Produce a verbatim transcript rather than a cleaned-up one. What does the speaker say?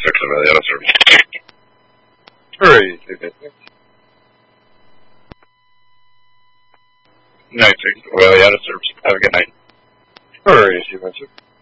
six, really out of service. Alright, two fifty. nine six, really out of service. Have a good night. Alright, two fifty.